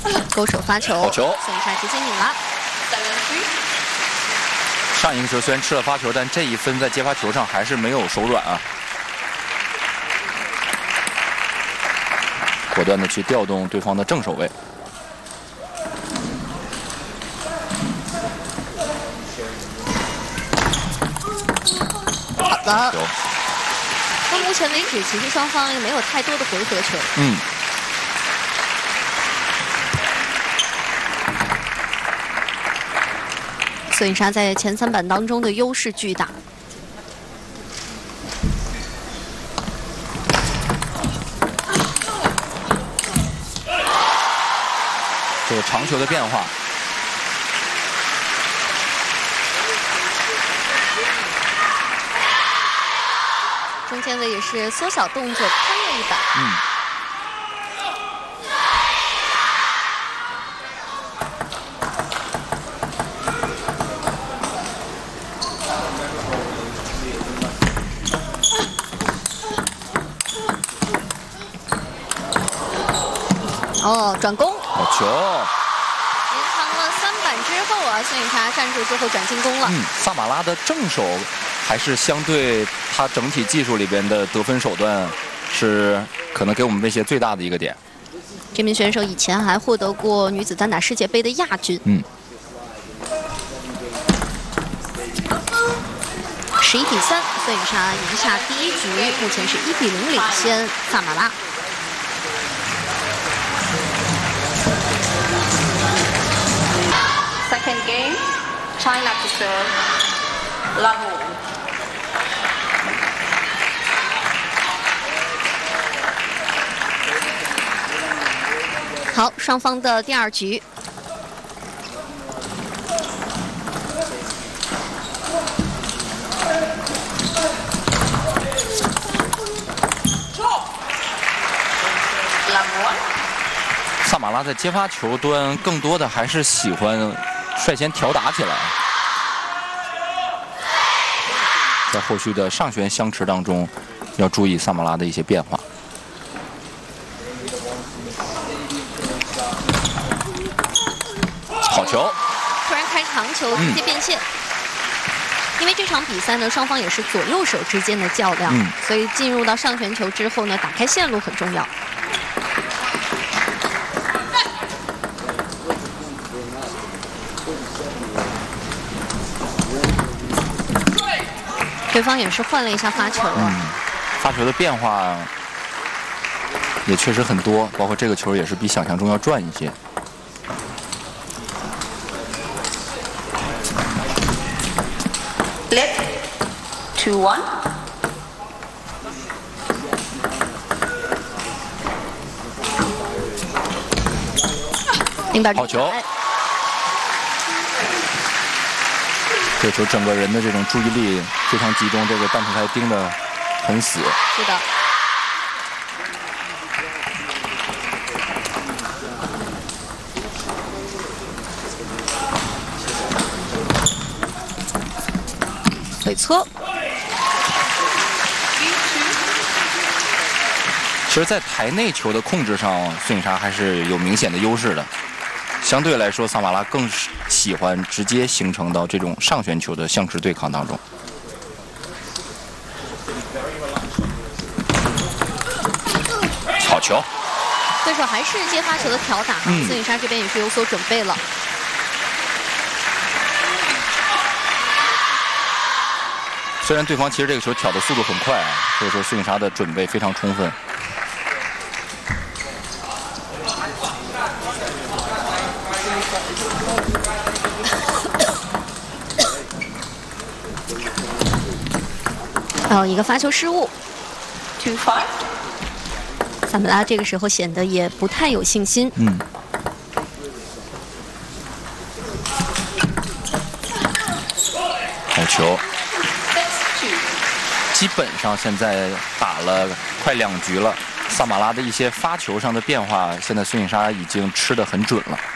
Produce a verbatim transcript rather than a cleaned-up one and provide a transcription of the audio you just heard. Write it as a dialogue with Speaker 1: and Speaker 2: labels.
Speaker 1: 勾手发球，
Speaker 2: 好球，
Speaker 1: 孙颖莎直接拧了。
Speaker 2: 上一个球虽然吃了发球，但这一分在接发球上还是没有手软啊，果断的去调动对方的正手位。
Speaker 1: 好的。到目前为止，其实双方也没有太多的回合球。
Speaker 2: 嗯。
Speaker 1: 孙颖莎在前三板当中的优势巨大。
Speaker 2: 这个长球的变化，
Speaker 1: 中间的也是缩小动作，攀了一板。
Speaker 2: 嗯。
Speaker 1: 哦，转攻，
Speaker 2: 好球！
Speaker 1: 延长了三板之后啊，孙颖莎站住之后转进攻了。
Speaker 2: 嗯，萨马拉的正手还是相对他整体技术里边的得分手段，是可能给我们威胁最大的一个点。
Speaker 1: 这名选手以前还获得过女子单打世界杯的亚军。
Speaker 2: 嗯。
Speaker 1: 十一比三，孙颖莎赢下第一局，目前是一比零领先萨马拉。
Speaker 3: Second game, China to serve, Lahu.
Speaker 1: 好，双方的第二局。
Speaker 2: 萨马拉在接发球端更多的还是喜欢率先挑打起来，在后续的上旋相持当中，要注意萨马拉的一些变化。好球！
Speaker 1: 突然开长球，直接变线。嗯、因为这场比赛呢，双方也是左右手之间的较量，嗯、所以进入到上旋球之后呢，打开线路很重要。 对方也是换了一下发球了，
Speaker 2: 嗯，发球的变化也确实很多，包括这个球也是比想象中要转一些。
Speaker 3: Flip two one，
Speaker 1: 明白。
Speaker 2: 好球！这球整个人的这种注意力非常集中，这个半平台盯得很死。
Speaker 1: 是的。腿搓。
Speaker 2: 其实，在台内球的控制上，孙颖莎还是有明显的优势的。相对来说，萨马拉更喜欢直接形成到这种上旋球的相持对抗当中。好球！
Speaker 1: 对手还是接发球的挑打，嗯、孙颖莎这边也是有所准备了。
Speaker 2: 虽然对方其实这个球挑的速度很快啊，所以说孙颖莎的准备非常充分。
Speaker 1: 哦，一个发球失误
Speaker 3: ，two five。
Speaker 1: 萨马拉这个时候显得也不太有信心。
Speaker 2: 嗯。好球！基本上现在打了快两局了，萨马拉的一些发球上的变化，现在孙颖莎已经吃得很准了。